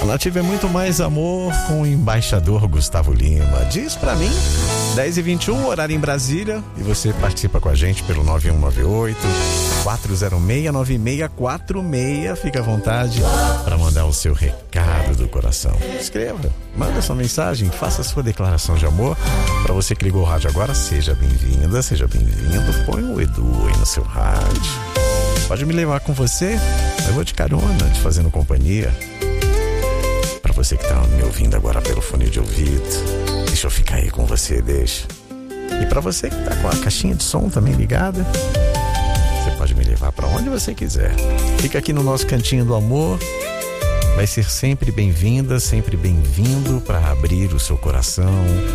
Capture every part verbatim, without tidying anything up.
Nativa é muito mais amor com o embaixador Gustavo Lima. Diz pra mim, dez e vinte e um, horário em Brasília, e você participa com a gente pelo nove um nove oito, quatro zero seis, nove seis quatro seis. Fica à vontade para mandar o seu recado do coração. Escreva, manda sua mensagem, faça a sua declaração de amor. Para você que ligou o rádio agora, seja bem-vinda, seja bem-vindo. Põe o Edu aí no seu rádio. Pode me levar com você, eu vou de carona, te fazendo companhia. Para você que tá me ouvindo agora pelo fone de ouvido, deixa eu ficar aí com você, deixa. E para você que tá com a caixinha de som também ligada, você pode me levar para onde você quiser. Fica aqui no nosso cantinho do amor. Vai ser sempre bem-vinda, sempre bem-vindo para abrir o seu coração,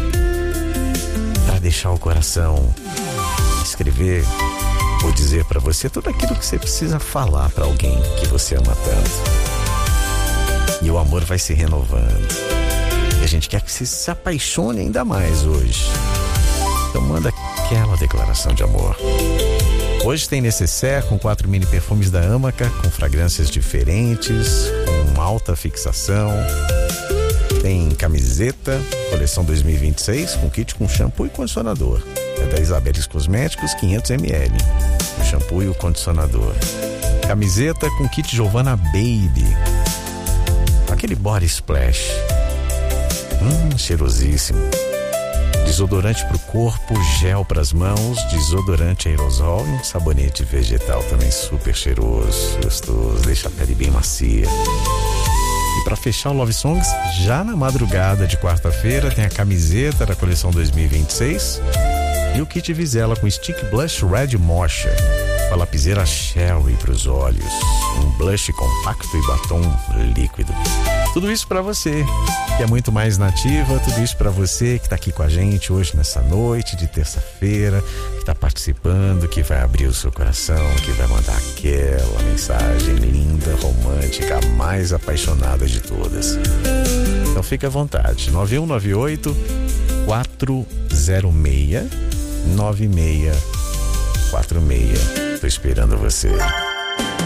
para deixar o coração escrever ou dizer para você tudo aquilo que você precisa falar para alguém que você ama tanto. E o amor vai se renovando. E a gente quer que você se apaixone ainda mais hoje. Então manda aquela declaração de amor. Hoje tem necessaire com quatro mini perfumes da Amaca, com fragrâncias diferentes, com alta fixação. Tem camiseta, coleção dois mil e vinte e seis, com kit com shampoo e condicionador. É da Isabeles Cosméticos, quinhentos mililitros. O shampoo e o condicionador. Camiseta com kit Giovanna Baby. Aquele body splash. Hum, cheirosíssimo. Desodorante para o corpo, gel para as mãos, desodorante aerosol e um sabonete vegetal também super cheiroso, gostoso, deixa a pele bem macia. E para fechar o Love Songs, já na madrugada de quarta-feira tem a camiseta da coleção dois mil e vinte e seis e o kit Vizela com Stick Blush Red Mocha, com a lapiseira Sherry para os olhos, um blush compacto e batom líquido. Tudo isso para você que é muito mais nativa, tudo isso para você que tá aqui com a gente hoje nessa noite de terça-feira, que tá participando, que vai abrir o seu coração, que vai mandar aquela mensagem linda, romântica, a mais apaixonada de todas. Então fica à vontade, nove um nove oito, quatro zero seis, nove seis quatro seis. Tô esperando você.